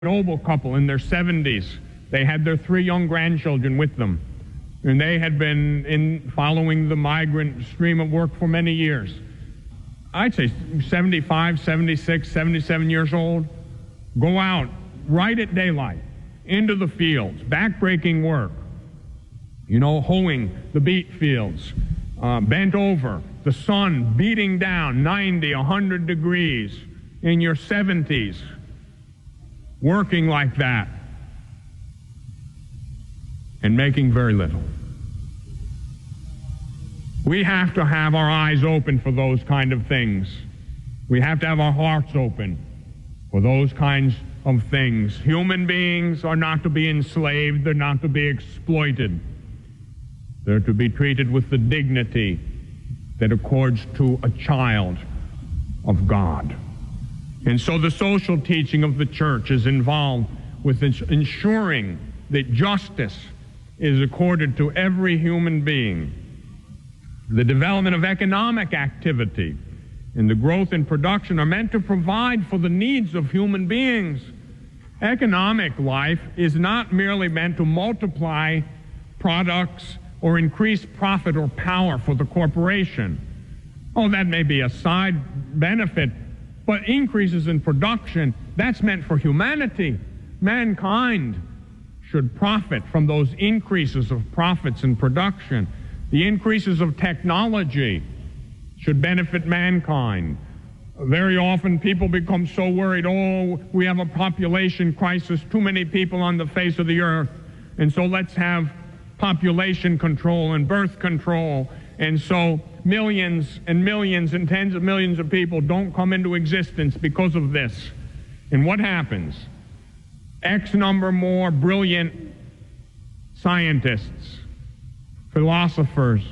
noble couple in their 70s. They had their 3 young grandchildren with them. And they had been following the migrant stream of work for many years. I'd say 75, 76, 77 years old. Go out right at daylight into the fields, backbreaking work. Hoeing the beet fields, bent over, the sun beating down 90, 100 degrees in your 70s, working like that and making very little. We have to have our eyes open for those kind of things. We have to have our hearts open for those kinds of things. Human beings are not to be enslaved. They're not to be exploited. They're to be treated with the dignity that accords to a child of God. And so the social teaching of the church is involved with ensuring that justice is accorded to every human being. The development of economic activity and the growth in production are meant to provide for the needs of human beings. Economic life is not merely meant to multiply products or increase profit or power for the corporation. Oh, that may be a side benefit, but increases in production, that's meant for humanity. Mankind should profit from those increases of profits and production. The increases of technology should benefit mankind. Very often people become so worried, we have a population crisis, too many people on the face of the earth, and so let's have population control and birth control, and so millions and millions and tens of millions of people don't come into existence because of this. And what happens? X number more brilliant scientists, philosophers,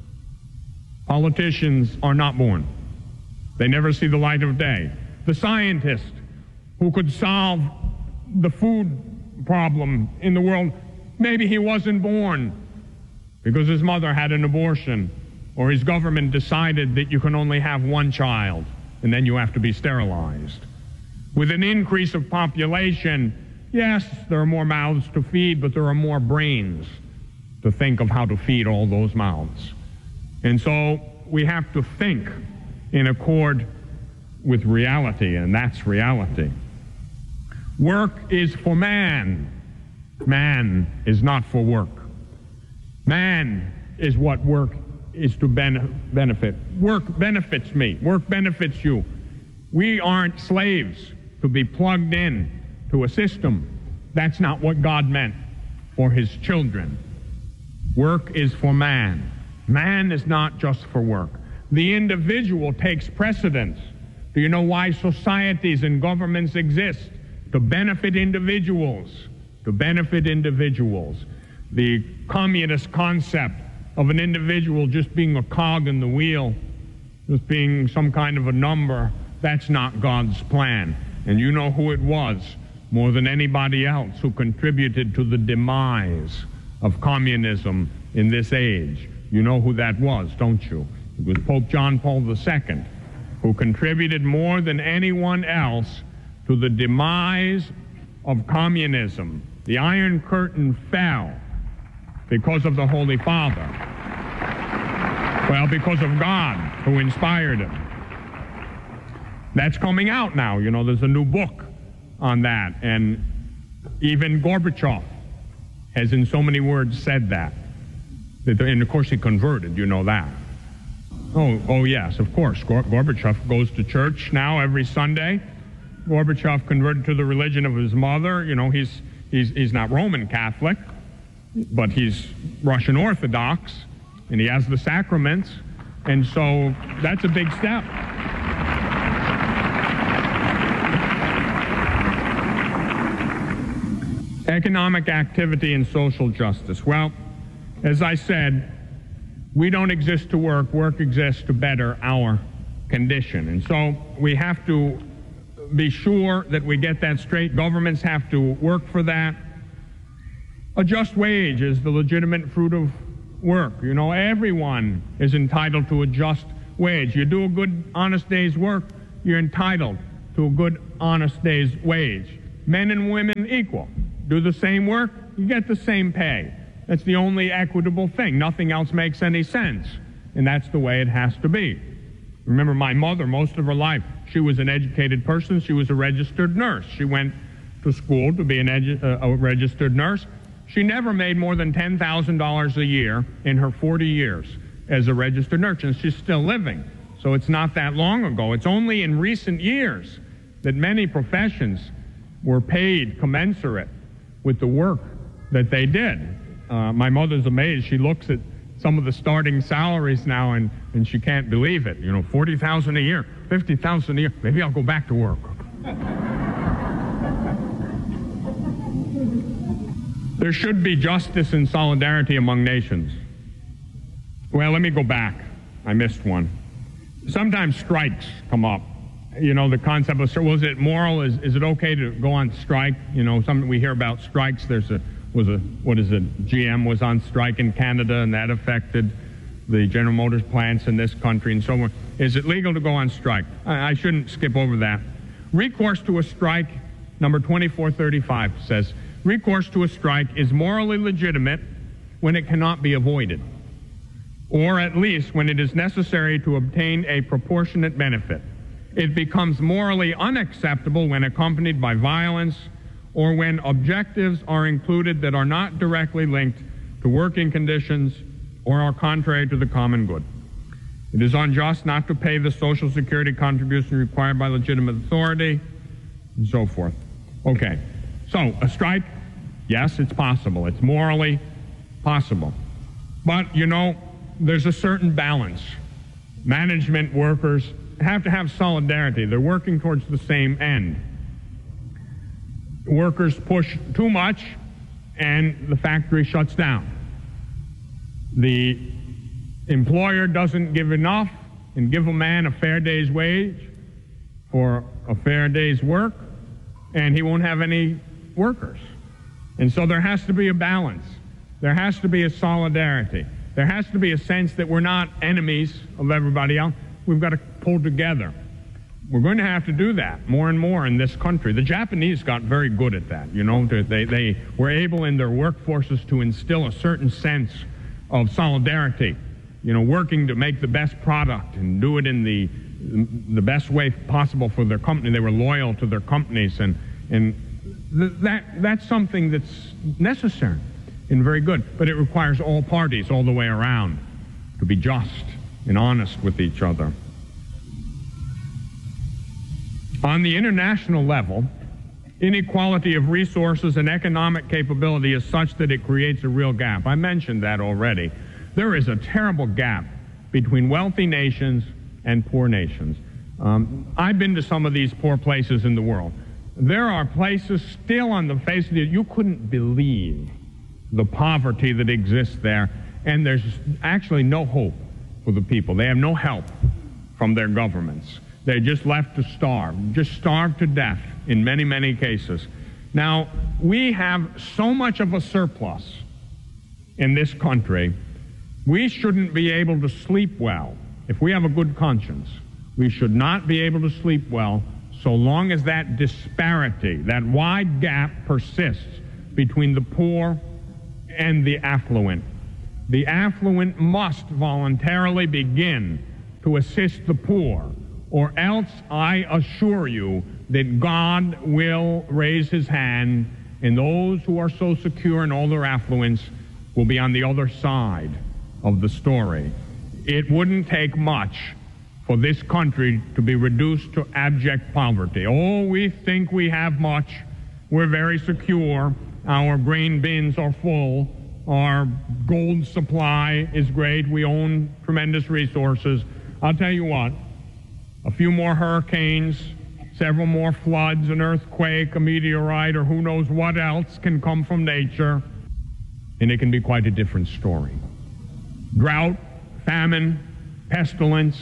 politicians are not born. They never see the light of day. The scientist who could solve the food problem in the world, maybe he wasn't born because his mother had an abortion, or his government decided that you can only have one child and then you have to be sterilized. With an increase of population, yes, there are more mouths to feed, but there are more brains to think of how to feed all those mouths. And so we have to think in accord with reality, and that's reality. Work is for man. Man is not for work. Man is what work is to benefit. Work benefits me. Work benefits you. We aren't slaves to be plugged in to a system. That's not what God meant for his children. Work is for man. Man is not just for work. The individual takes precedence. Do you know why societies and governments exist? To benefit individuals. To benefit individuals. The communist concept of an individual just being a cog in the wheel, just being some kind of a number, that's not God's plan. And you know who it was, more than anybody else, who contributed to the demise of communism in this age. You know who that was, don't you? It was Pope John Paul II, who contributed more than anyone else to the demise of communism. The Iron Curtain fell because of the Holy Father. Well, because of God, who inspired him. That's coming out now. You know, there's a new book on that. And even Gorbachev has in so many words said that. And of course he converted, you know that. Oh yes, of course. Gorbachev goes to church now every Sunday. Gorbachev converted to the religion of his mother. You know, he's not Roman Catholic, but he's Russian Orthodox, and he has the sacraments, and so that's a big step. Economic activity and social justice. Well, as I said, we don't exist to work. Work exists to better our condition. And so we have to be sure that we get that straight. Governments have to work for that. A just wage is the legitimate fruit of work. You know, everyone is entitled to a just wage. You do a good, honest day's work, you're entitled to a good, honest day's wage. men and women equal. Do the same work, you get the same pay. That's the only equitable thing. Nothing else makes any sense. And that's the way it has to be. Remember, my mother, most of her life, she was an educated person. She was a registered nurse. She went to school to be a registered nurse. She never made more than $10,000 a year in her 40 years as a registered nurse, and she's still living. So it's not that long ago. It's only in recent years that many professions were paid commensurate with the work that they did. My mother's amazed. She looks at some of the starting salaries now, and she can't believe it. You know, $40,000 a year, $50,000 a year. Maybe I'll go back to work. There should be justice and solidarity among nations. Well, let me go back. I missed one. Sometimes strikes come up. You know, the concept of, well, is it moral? Is it okay to go on strike? You know, we hear about strikes. GM was on strike in Canada, and that affected the General Motors plants in this country and so on. Is it legal to go on strike? I shouldn't skip over that. Recourse to a strike, number 2435 says, recourse to a strike is morally legitimate when it cannot be avoided, or at least when it is necessary to obtain a proportionate benefit. It becomes morally unacceptable when accompanied by violence or when objectives are included that are not directly linked to working conditions or are contrary to the common good. It is unjust not to pay the Social Security contribution required by legitimate authority, and so forth. Okay, so a strike, yes, it's possible. It's morally possible. But, you know, there's a certain balance. Management workers have to have solidarity. They're working towards the same end. Workers push too much, and the factory shuts down. The employer doesn't give enough and give a man a fair day's wage for a fair day's work, and he won't have any workers. And so there has to be a balance. There has to be a solidarity. There has to be a sense that we're not enemies of everybody else. We've got to pull together. We're going to have to do that more and more in this country. The Japanese got very good at that. You know, they were able in their workforces to instill a certain sense of solidarity, you know, working to make the best product and do it in the best way possible for their company. They were loyal to their companies, and that's something that's necessary and very good. But it requires all parties all the way around to be just and honest with each other. On the international level, inequality of resources and economic capability is such that it creates a real gap. I mentioned that already. There is a terrible gap between wealthy nations and poor nations. I've been to some of these poor places in the world. There are places still on the face of the earth, you couldn't believe the poverty that exists there, and there's actually no hope for the people. They have no help from their governments. They're just left to starve to death in many, many cases. Now, we have so much of a surplus in this country, we shouldn't be able to sleep well. If we have a good conscience, we should not be able to sleep well so long as that disparity, that wide gap persists between the poor and the affluent. The affluent must voluntarily begin to assist the poor, or else I assure you that God will raise his hand, and those who are so secure in all their affluence will be on the other side of the story. It wouldn't take much for this country to be reduced to abject poverty. Oh, we think we have much. We're very secure. Our grain bins are full. Our gold supply is great. We own tremendous resources. I'll tell you what, a few more hurricanes, several more floods, an earthquake, a meteorite, or who knows what else can come from nature, and it can be quite a different story. Drought, famine, pestilence,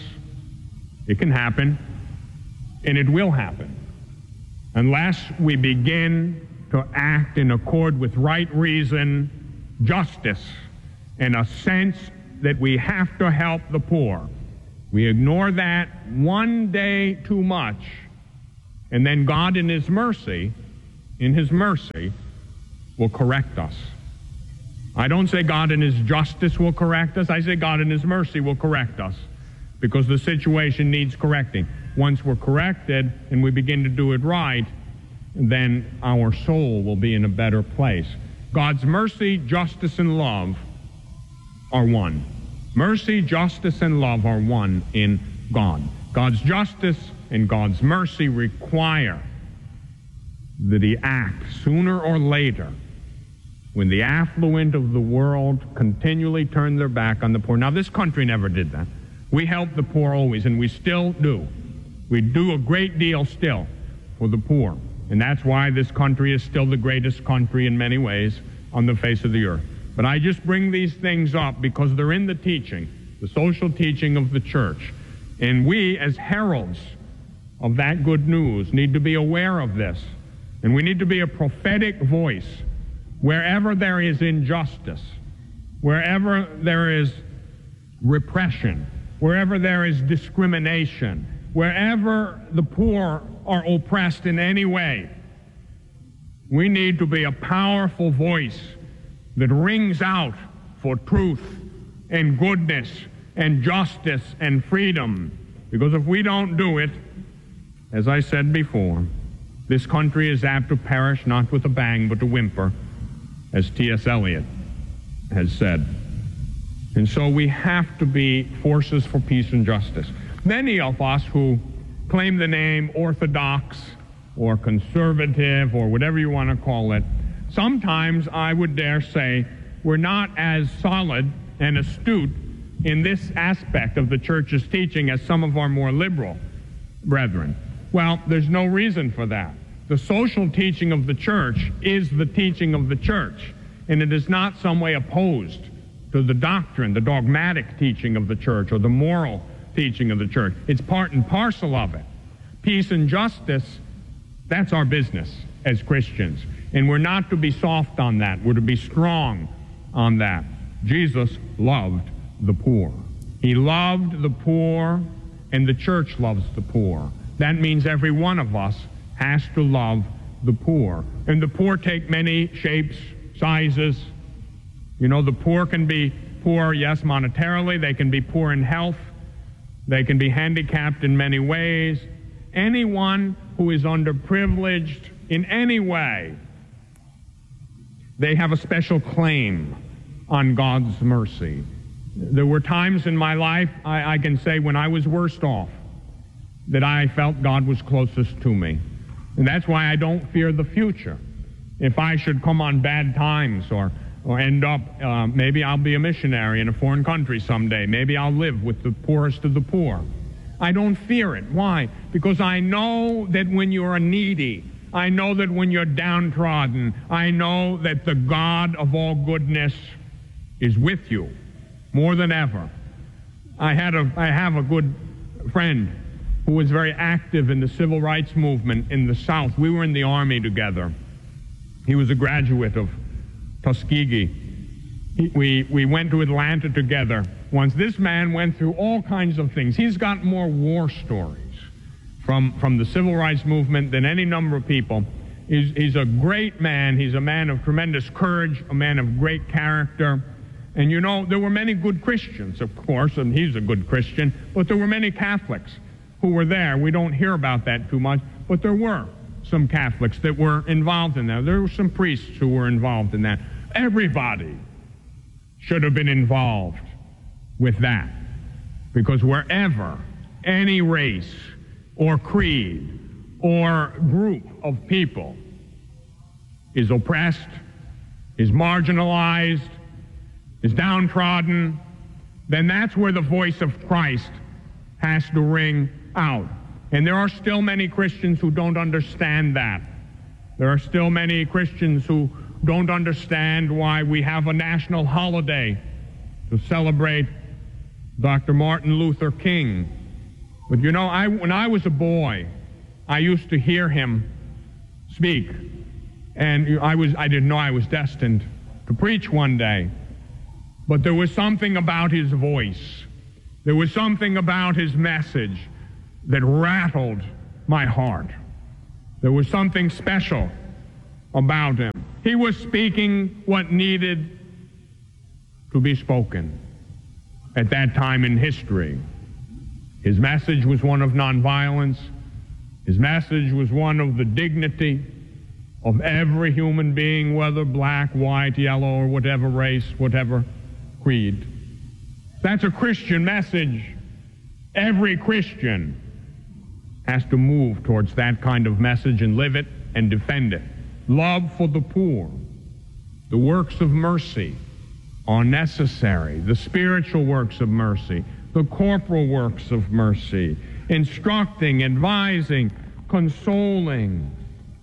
it can happen, and it will happen, unless we begin to act in accord with right reason, justice, and a sense that we have to help the poor. We ignore that one day too much, and then God in his mercy in his mercy, will correct us. I don't say God in his justice will correct us. I say God in his mercy will correct us, because the situation needs correcting. Once we're corrected and we begin to do it right, then our soul will be in a better place. God's mercy, justice, and love are one. Mercy, justice, and love are one in God. God's justice and God's mercy require that he act sooner or later when the affluent of the world continually turn their back on the poor. Now, this country never did that. We help the poor always, and we still do. We do a great deal still for the poor. And that's why this country is still the greatest country in many ways on the face of the earth. But I just bring these things up because they're in the teaching, the social teaching of the church. And we, as heralds of that good news, need to be aware of this. And we need to be a prophetic voice wherever there is injustice, wherever there is repression, wherever there is discrimination, wherever the poor are oppressed in any way. We need to be a powerful voice that rings out for truth and goodness and justice and freedom. Because if we don't do it, as I said before, this country is apt to perish not with a bang but a whimper, as T.S. Eliot has said. And so we have to be forces for peace and justice. Many of us who claim the name orthodox or conservative or whatever you want to call it, sometimes I would dare say we're not as solid and astute in this aspect of the church's teaching as some of our more liberal brethren. Well, there's no reason for that. The social teaching of the church is the teaching of the church, and it is not some way opposed to the doctrine, the dogmatic teaching of the church or the moral teaching of the church. It's part and parcel of it. Peace and justice, that's our business as Christians. And we're not to be soft on that. We're to be strong on that. Jesus loved the poor. He loved the poor, and the church loves the poor. That means every one of us has to love the poor. And the poor take many shapes, sizes. You know, the poor can be poor, yes, monetarily. They can be poor in health. They can be handicapped in many ways. Anyone who is underprivileged in any way, they have a special claim on God's mercy. There were times in my life, I can say, when I was worst off, that I felt God was closest to me. And that's why I don't fear the future. If I should come on bad times or end up, maybe I'll be a missionary in a foreign country someday. Maybe I'll live with the poorest of the poor. I don't fear it. Why? Because I know that when you're needy, I know that when you're downtrodden, I know that the God of all goodness is with you more than ever. I have a good friend who was very active in the civil rights movement in the South. We were in the Army together. He was a graduate of Tuskegee. We went to Atlanta together once. This man went through all kinds of things. He's got more war stories from the civil rights movement than any number of people. He's a great man. He's a man of tremendous courage, a man of great character. And you know, there were many good Christians, of course, and he's a good Christian, but there were many Catholics who were there. We don't hear about that too much, but there were some Catholics that were involved in that. There were some priests who were involved in that. Everybody should have been involved with that, because wherever any race or creed or group of people is oppressed, is marginalized, is downtrodden, then that's where the voice of Christ has to ring out. And there are still many Christians who don't understand that. There are still many Christians who don't understand why we have a national holiday to celebrate Dr. Martin Luther King. But you know, when I was a boy, I used to hear him speak. And I didn't know I was destined to preach one day. But there was something about his voice. There was something about his message that rattled my heart. There was something special about him. He was speaking what needed to be spoken at that time in history. His message was one of nonviolence. His message was one of the dignity of every human being, whether black, white, yellow, or whatever race, whatever creed. That's a Christian message. Every Christian has to move towards that kind of message and live it and defend it. Love for the poor. The works of mercy are necessary. The spiritual works of mercy. The corporal works of mercy. Instructing, advising, consoling.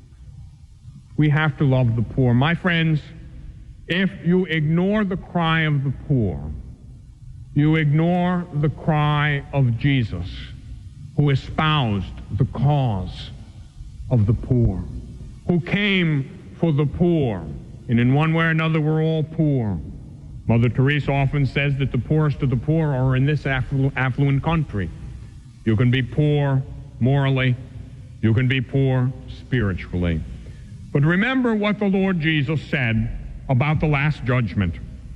We have to love the poor. My friends, if you ignore the cry of the poor, you ignore the cry of Jesus, who espoused the cause of the poor, who came for the poor. And in one way or another, we're all poor. Mother Teresa often says that the poorest of the poor are in this affluent country. You can be poor morally. You can be poor spiritually. But remember what the Lord Jesus said about the last judgment.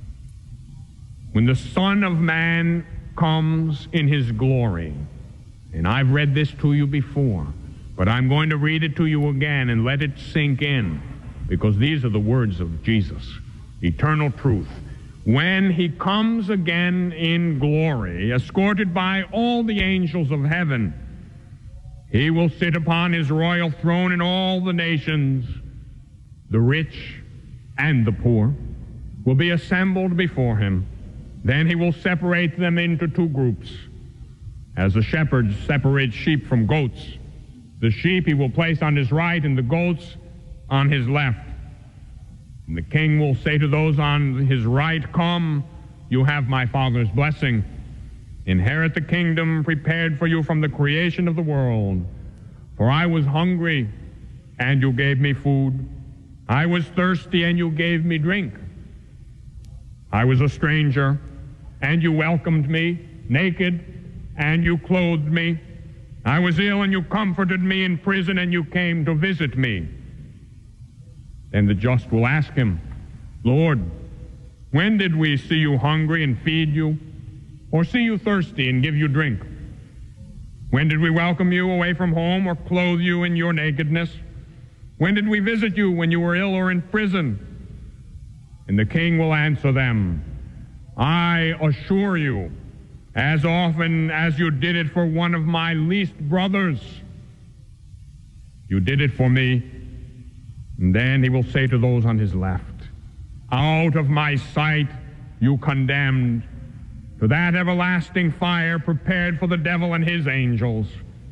When the Son of Man comes in his glory, and I've read this to you before, but I'm going to read it to you again and let it sink in, because these are the words of Jesus, eternal truth. When he comes again in glory, escorted by all the angels of heaven, he will sit upon his royal throne, and all the nations, the rich and the poor, will be assembled before him. Then he will separate them into two groups. As a shepherd separates sheep from goats, the sheep he will place on his right and the goats on his left. And the king will say to those on his right, "Come, you have my Father's blessing. Inherit the kingdom prepared for you from the creation of the world. For I was hungry, and you gave me food. I was thirsty, and you gave me drink. I was a stranger, and you welcomed me, naked, and you clothed me. I was ill, and you comforted me, in prison, and you came to visit me." Then the just will ask him, "Lord, when did we see you hungry and feed you, or see you thirsty and give you drink? When did we welcome you away from home or clothe you in your nakedness? When did we visit you when you were ill or in prison?" And the king will answer them, "I assure you, as often as you did it for one of my least brothers, you did it for me." And then he will say to those on his left, "Out of my sight, you condemned, to that everlasting fire prepared for the devil and his angels.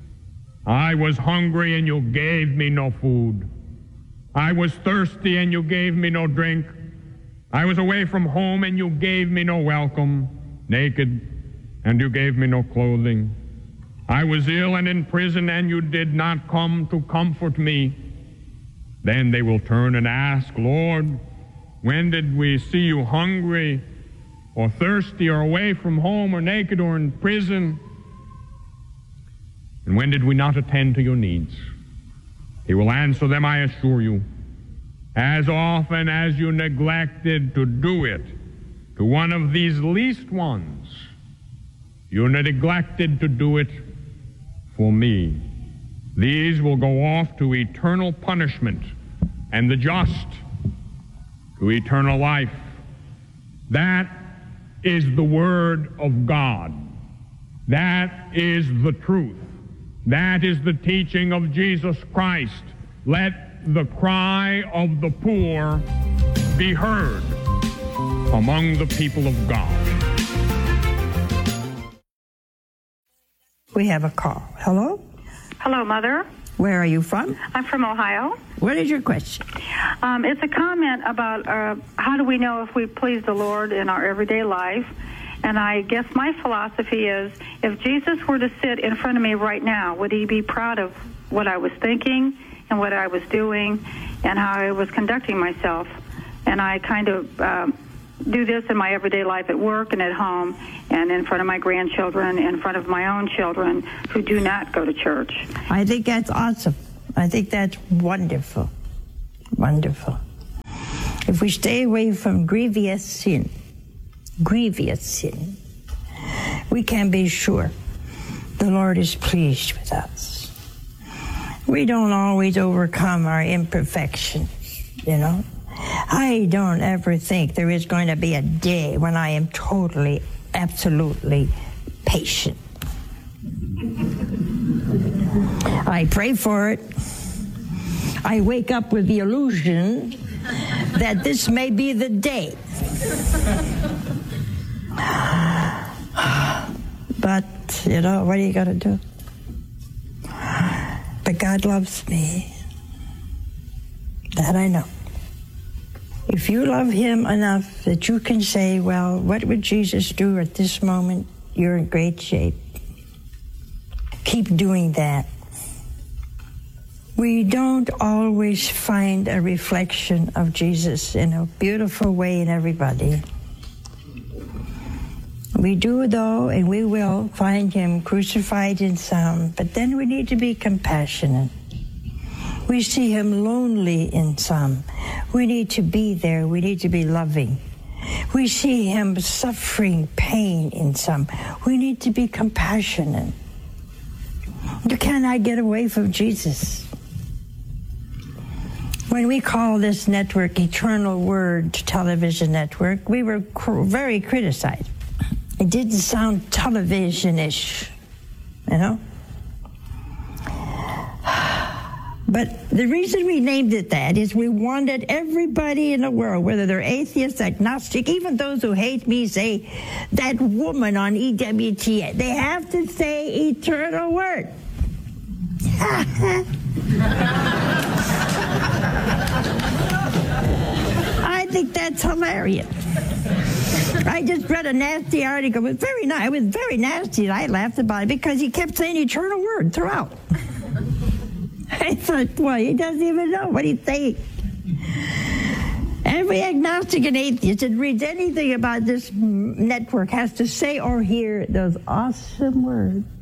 I was hungry, and you gave me no food. I was thirsty, and you gave me no drink. I was away from home, and you gave me no welcome, naked, and you gave me no clothing. I was ill and in prison, and you did not come to comfort me." Then they will turn and ask, "Lord, when did we see you hungry or thirsty or away from home or naked or in prison? And when did we not attend to your needs?" He will answer them, "I assure you, as often as you neglected to do it to one of these least ones, you neglected to do it for me." These will go off to eternal punishment, and the just to eternal life. That is the word of God. That is the truth. That is the teaching of Jesus Christ. Let the cry of the poor be heard among the people of God. We have a call. Hello? Hello, Mother. Where are you from? I'm from Ohio. What is your question? It's a comment about how do we know if we please the Lord in our everyday life. And I guess my philosophy is, if Jesus were to sit in front of me right now, would he be proud of what I was thinking and what I was doing and how I was conducting myself? And I kind of do this in my everyday life at work and at home and in front of my grandchildren, in front of my own children who do not go to church. I think that's awesome. I think that's wonderful. Wonderful. If we stay away from grievous sin, we can be sure the Lord is pleased with us. We don't always overcome our imperfections, you know. I don't ever think there is going to be a day when I am totally, absolutely patient. I pray for it. I wake up with the illusion that this may be the day. But, you know, what are you going to do? But God loves me. That I know. If you love him enough that you can say, well, what would Jesus do at this moment? You're in great shape. Keep doing that. We don't always find a reflection of Jesus in a beautiful way in everybody. We do, though, and we will find him crucified in some, but then we need to be compassionate. We see him lonely in some. We need to be there. We need to be loving. We see him suffering pain in some. We need to be compassionate. You cannot get away from Jesus. When we call this network Eternal Word Television Network, we were very criticized. It didn't sound television-ish, you know? But the reason we named it that is we wanted everybody in the world, whether they're atheist, agnostic, even those who hate me, say, that woman on EWTN, they have to say Eternal Word. I think that's hilarious. I just read a nasty article. It was very nice. It was very nasty. I laughed about it because he kept saying Eternal Word throughout. I thought, well, he doesn't even know what he's saying. Every agnostic and atheist that reads anything about this network has to say or hear those awesome words.